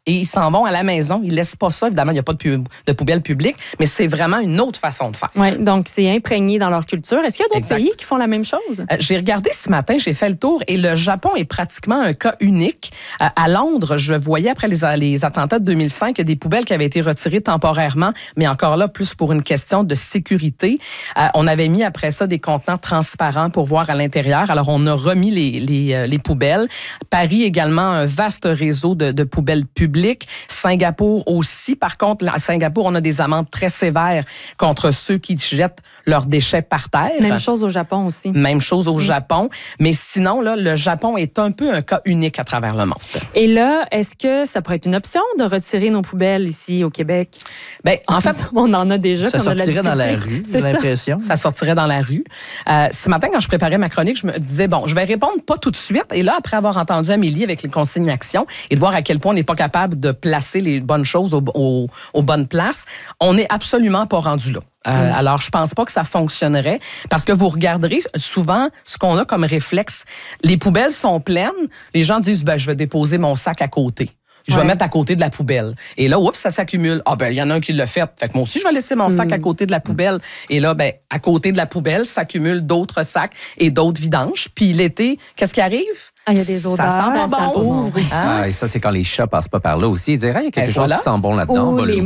et ils s'en vont à la maison. Ils laissent pas ça. Évidemment, il n'y a pas de poubelle publique, mais c'est vraiment une autre façon de faire. Oui, donc c'est imprégné dans leur culture. Est-ce qu'il y a d'autres pays qui font la même chose? J'ai regardé ce matin, j'ai fait le tour et le Japon est pratiquement un cas unique. À Londres, je voyais après les attentats de 2005 des poubelles qui avaient été retirées temporairement, mais encore là, plus pour une question de sécurité. On avait mis après ça des contenants transparents pour voir à l'intérieur. Alors, on a remis les poubelles. Paris également, un vaste réseau de poubelles publiques. Singapour aussi. Par contre, à Singapour, on a des amendes très sévères contre ceux qui jettent leurs déchets par terre. Même chose au Japon aussi. Même chose au Japon. Mais sinon, là, le Japon est un peu un cas unique à travers le monde. Et là, est-ce que ça pourrait être une option de retirer nos poubelles ici au Québec? Bien, en fait, on en a déjà. Ça sortirait dans la rue, j'ai l'impression. Ça sortirait dans la rue. Ce matin, quand je préparais ma chronique, je me disais, bon, je vais répondre pas tout de suite. Et là, après avoir entendu Amélie avec les consignes action et de voir à quel point on n'est pas capable de placer les bonnes choses aux bonnes places, on n'est absolument pas rendu là. Alors, je pense pas que ça fonctionnerait parce que vous regarderez souvent ce qu'on a comme réflexe. Les poubelles sont pleines. Les gens disent, je vais déposer mon sac à côté. Je vais mettre à côté de la poubelle. Et là, oups, ça s'accumule. Il y en a un qui l'a fait. Fait que moi aussi, je vais laisser mon sac à côté de la poubelle. Et là, à côté de la poubelle, s'accumulent d'autres sacs et d'autres vidanges. Puis l'été, qu'est-ce qui arrive? Il y a des odeurs, ça sent pas bon. Et ça, c'est quand les chats passent pas par là aussi. Ils disent, il y a quelque chose qui sent bon là-dedans. Ou les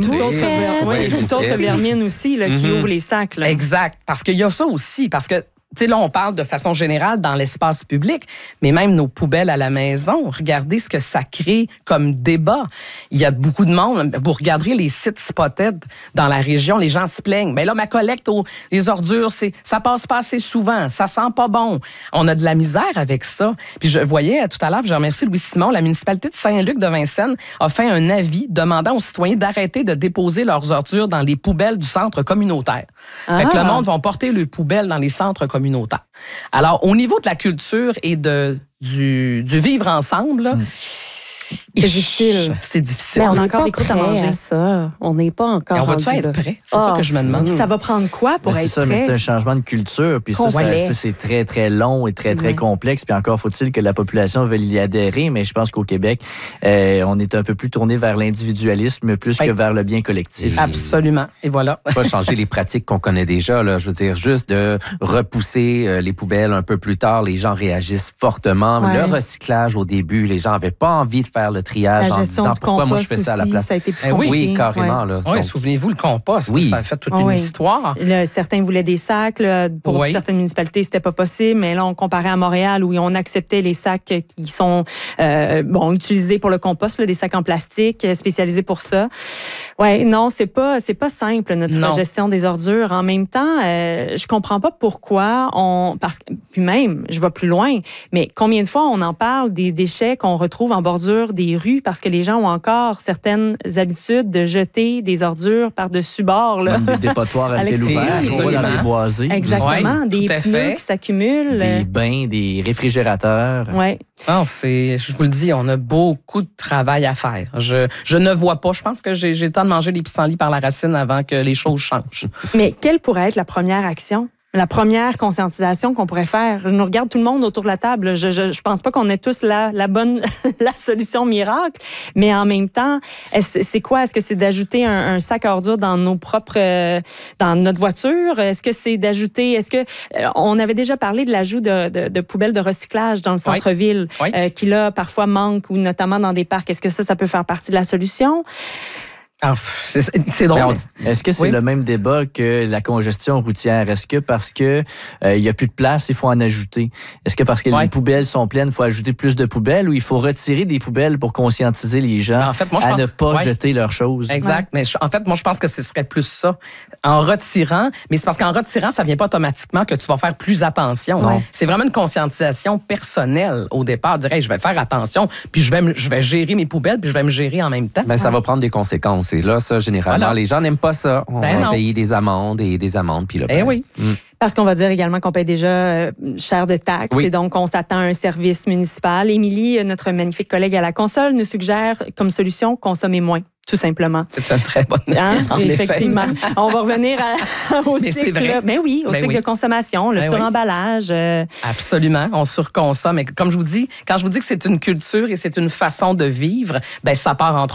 autres vermines aussi qui ouvrent les sacs. Là. Exact. Parce qu'il y a ça aussi. Parce que tu sais, là, on parle de façon générale dans l'espace public, mais même nos poubelles à la maison, regardez ce que ça crée comme débat. Il y a beaucoup de monde. Vous regarderez les sites Spotted dans la région, les gens se plaignent. Là, ma collecte des ordures, ça passe pas assez souvent, ça sent pas bon. On a de la misère avec ça. Puis je voyais tout à l'heure, je remercie Louis Simon, la municipalité de Saint-Luc de Vincennes a fait un avis demandant aux citoyens d'arrêter de déposer leurs ordures dans les poubelles du centre communautaire. Fait que le monde va porter leurs poubelles dans les centres communautaires. Alors, au niveau de la culture et du vivre ensemble, c'est difficile. C'est difficile. Mais on a encore des croûtes à manger. Ça. On n'est pas encore. On va-tu être prêt? C'est ça que je me demande. Ça va prendre quoi pour être prêt? C'est ça, mais c'est un changement de culture. Puis ça, c'est très, très long et très, très complexe. Puis encore faut-il que la population veuille y adhérer. Mais je pense qu'au Québec, on est un peu plus tourné vers l'individualisme plus que vers le bien collectif. Absolument. Et voilà. Pas changer les pratiques qu'on connaît déjà. Là. Je veux dire, juste de repousser les poubelles un peu plus tard, les gens réagissent fortement. Le recyclage, au début, les gens n'avaient pas envie de faire le triage en disant pourquoi moi je fais ça à la place. Ça a été plus compliqué. Oui, carrément. Là. Oui, souvenez-vous, le compost, ça a fait toute une histoire. Certains voulaient des sacs. Pour certaines municipalités, c'était pas possible. Mais là, on comparait à Montréal où on acceptait les sacs qui sont utilisés pour le compost, des sacs en plastique spécialisés pour ça. Ouais, non, c'est pas simple notre gestion des ordures. En même temps, je comprends pas pourquoi puis même, je vais plus loin, mais combien de fois on en parle des déchets qu'on retrouve en bordure des rues parce que les gens ont encore certaines habitudes de jeter des ordures par-dessus bord. Là. Même des dépotoirs à ciel ouvert, dans les boisés. Exactement, des pneus qui s'accumulent. Des bains, des réfrigérateurs. Oui. Non, je vous le dis, on a beaucoup de travail à faire. Je ne vois pas. Je pense que j'ai le temps de manger les pissenlits par la racine avant que les choses changent. Mais quelle pourrait être la première action? La première conscientisation qu'on pourrait faire. Je nous regarde tout le monde autour de la table. Je pense pas qu'on ait tous la solution miracle, mais en même temps, c'est quoi? Est-ce que c'est d'ajouter un sac à ordures dans dans notre voiture? Est-ce que c'est d'ajouter, on avait déjà parlé de l'ajout de poubelles de recyclage dans le centre-ville, qui là, parfois manque, ou notamment dans des parcs. Est-ce que ça peut faire partie de la solution? Alors, c'est drôle. Est-ce que c'est le même débat que la congestion routière? Est-ce que parce que il y a plus de place, il faut en ajouter? Est-ce que parce que les poubelles sont pleines, il faut ajouter plus de poubelles, ou il faut retirer des poubelles pour conscientiser les gens à ne pas jeter leurs choses? Exact. Mais en fait, moi, je pense que ce serait plus ça. En retirant, mais c'est parce qu'en retirant, ça vient pas automatiquement que tu vas faire plus attention. Non. C'est vraiment une conscientisation personnelle au départ. Dire, je vais faire attention, puis je vais gérer mes poubelles, puis je vais me gérer en même temps. Ça va prendre des conséquences. Et là, ça, généralement, les gens n'aiment pas ça. On va payer des amendes et des amendes. Puis là, oui. Parce qu'on va dire également qu'on paye déjà cher de taxes et donc on s'attend à un service municipal. Émilie, notre magnifique collègue à la console, nous suggère comme solution consommer moins. Tout simplement. C'est un très bon effectivement. On va revenir au cycle. Mais oui, au cycle de consommation, le suremballage. Absolument, on surconsomme. Mais comme je vous dis, quand je vous dis que c'est une culture et c'est une façon de vivre, ça part entre